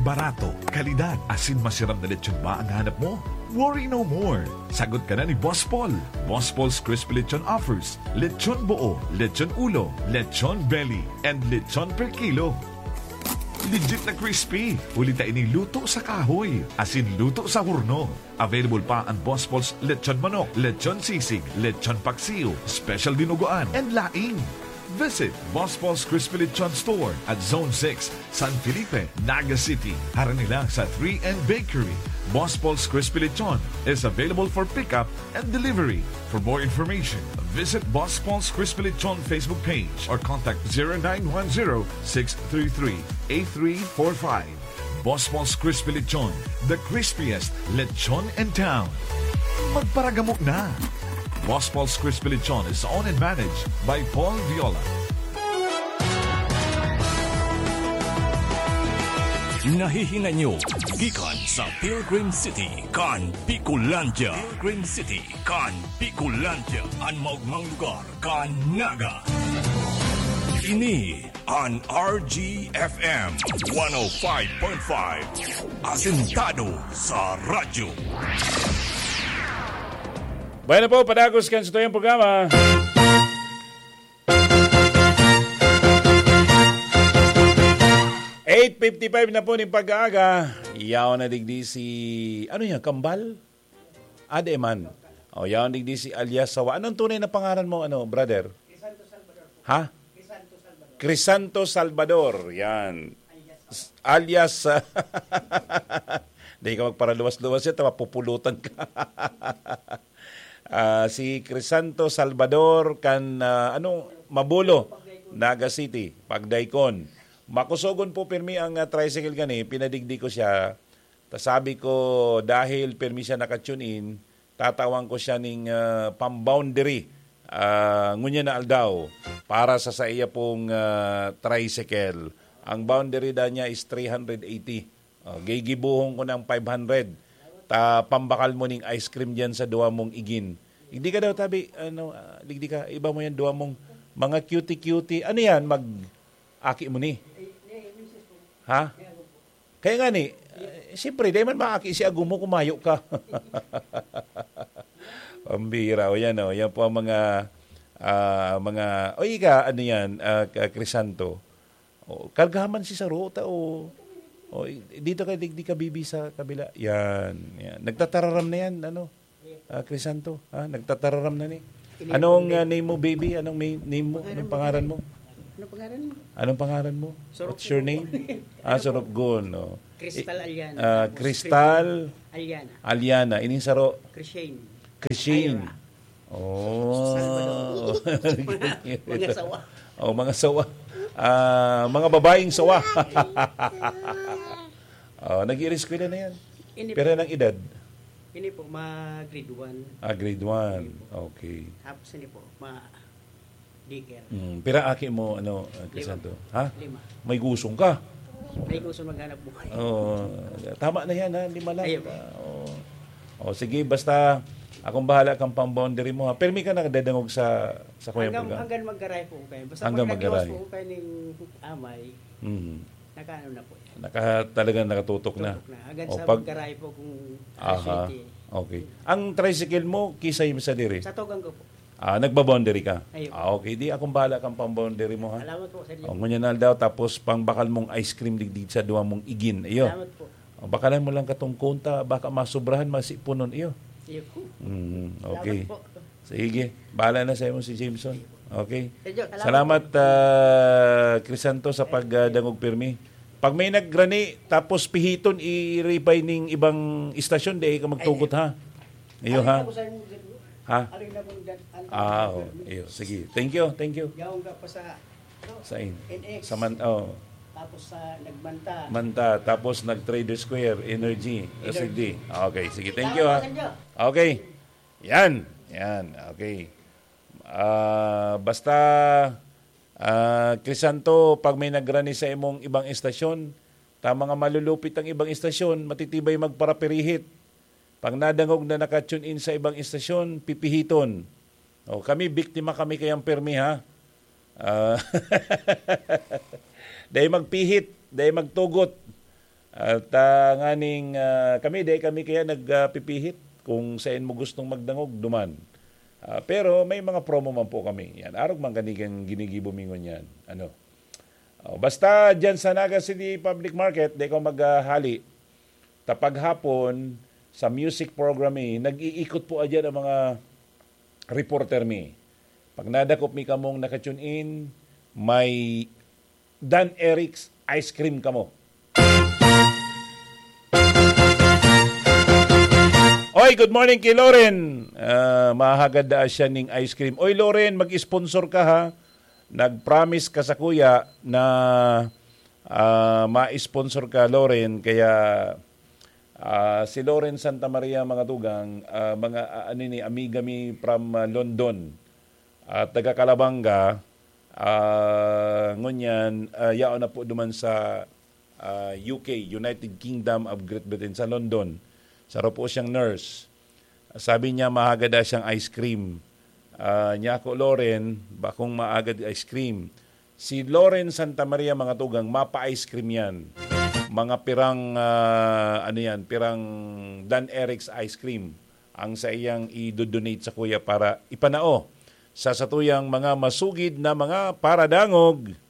Barato, kalidad, asin masiram na lechon ba ang hanap mo? Worry no more. Sagot ka na ni Boss Paul. Boss Paul's Crispy Lechon offers lechon buo, lechon ulo, lechon belly, and lechon per kilo. Legit na crispy. Ulitain ni luto sa kahoy. Asin luto sa hurno. Available pa ang Boss Paul's lechon manok, lechon sisig, lechon paksiw, special dinuguan, and laing. Visit Boss Paul's Crispy Lechon Store at Zone 6, San Felipe, Naga City. Harap nila sa 3 and Bakery. Boss Paul's Crispy Lechon is available for pickup and delivery. For more information, visit Boss Paul's Crispy Lechon Facebook page or contact 0910-633-8345. Boss Paul's Crispy Lechon, the crispiest lechon in town. Magparagamok na! Boss Paul's Crispy Lechon is owned and managed by Paul Viola. Nahihinga nyo, gikan sa Pilgrim City, kan Picolandia. Pilgrim City, kan Picolandia. Ang maugmang lugar, kan Naga. Ini ang RGFM 105.5. Asentado sa radyo. Bueno po, padagos kan sa tuyong programa. $8:55 na po ng pag-aaga. Iyaw na digdi si... Ano yan? Kambal? Ademan. O, iyaw na digdi si alias Sawa. Anong tunay na pangalan mo, brother? Crisanto Salvador. Ha? Crisanto Salvador. Yan. Alias... Hindi ka magparaluwas-luwas yan. Mapupulutan ka. Si Crisanto Salvador kan Mabulo, Naga City, Pagdaykon. Makusogon po pirmi ang tricycle gani, pinadigdi ko siya. Sabi ko dahil pirmi siya nakatune in, tatawang ko siya ning pamboundary. Ngunya na aldaw para sa iya pong tricycle. Ang boundary da niya is 380. Gigibuhong ko ng 500. Pambakal mo ning ice cream diyan sa duwa mong igin. Hindi ka daw tabi, ligdi ka, iba mo yan duwa mong mga cutie-cutie. Ano yan, mag-aki mo ni? Ha? Kaya nga ni, siyempre, di man maaki si agumo, kumayo ka. Pambira, o yan, yan po ang mga, ano yan, Crisanto. Kargaman si Saro, dito ka, di ka bibi sa kabila. Yan. Nagtatararam na yan, Crisanto. Nagtatararam na ni. Anong name mo, baby? Anong name mo? Anong pangalan mo? Anong pangalan mo? What's your name? Sorop Gon. No? Crystal Aliana. Crystal Aliana. Ining Saro? Christine. Oh. Mga sawa. Mga sawa. Mga babaeng sawa. Nag-i-reskwela na yan. Pero ng edad? Ini po, grade 1. Grade 1. Okay. Tapos ini po, daycare. Pero aki mo, Crisanto? Ha? 5. May gusong ka? May gusto maghanap buhay. Tama na yan, ha? 5 lang. Sige, basta akong bahala kang pang-boundary mo, ha? Permi ka na dadangog sa kuyang program. Hanggang mag-garay po kayo. Basta hanggang pag mag-garay po kayo ng amay, nakaano na po yan. Talagang nakatutok na. Hanggang sa mag-garay po kung city. Okay. Ang tricycle mo, kisay mo sa diri? Sa Togang ko po. Nagba-boundary ka? Ayun. Okay. Di akong bahala kang pang-boundary mo, ha? Salamat po sa inyo. Ngunyan na daw, tapos pangbakal mong ice cream digdig sa duwa mong igin. Iyo. Salamat po. Bakalan mo lang katong konta, baka masubrahan, masipunon. Iyo. Iyo po. Okay. Salamat po. Sige. Bahala na sa mo si Jameson. Okay. Salamat, Crisanto, sa pagdangog pirmi. Pag may naggrani, tapos pihiton, i-repay ning ibang istasyon, di ka magtugot, ha? Iyo, ha? Ha? Iyo. Sige. Thank you. Gawang ka pa sa NX. Sa Tapos sa Nagmanta. Manta. Tapos nag-Trader Square, Energy. SLD. Okay. Sige. Thank you, ha? Okay. Yan. Okay. Basta Crisanto, pag may nagrani sa imong ibang istasyon, mga malulupit ang ibang istasyon, matitibay magparaperihit. Pag nadangog na nakatune in sa ibang istasyon, pipihiton. Kami, biktima kami kayang permi, ha? Dahil magpihit, dahil magtugot. At kami kaya nagpipihit kung saan mo gustong magdangog, duman. Pero may mga promo man po kami. Yan, arog man kanigang ginigibumingon yan. Basta dyan sa Naga City Public Market, di ko maghali. Tapag hapon, sa music program nag-iikot po dyan ang mga reporter Pag nadakop kamong nakatune in, may Dan Eric's ice cream kamo. Oy, good morning kay Loren. Mahagad siya ning ice cream. Oy, Loren, mag-sponsor ka ha. Nag-promise ka sa kuya na ma-sponsor ka, Loren. Kaya si Loren Santa Maria mga tugang, amiga mi from London. At taga Calabanga, ngunyan, yaon na po duman sa UK, United Kingdom of Great Britain, sa London. Saro po siyang nurse. Sabi niya mahagada siyang ice cream. Niya ko, Loren, bakong maagad ice cream. Si Loren Santa Maria mga tugang, mapa-ice cream yan. Mga pirang, pirang Dan Eric's ice cream. Ang sa iyang i-donate sa kuya para ipanao sa satuyang mga masugid na mga paradangog